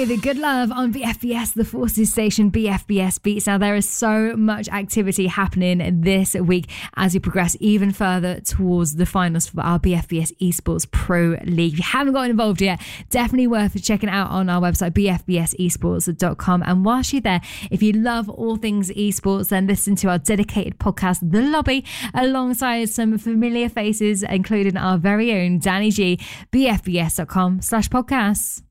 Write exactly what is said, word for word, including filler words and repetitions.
with Good Love on B F B S, the Forces station, B F B S Beats. Now, there is so much activity happening this week as we progress even further towards the finals for our B F B S Esports Pro League. If you haven't gotten involved yet, definitely worth checking out on our website, b f b s esports dot com. And whilst you're there, if you love all things esports, then listen to our dedicated podcast, The Lobby, alongside some familiar faces, including our very own Danny G, b f b s dot com slash podcasts.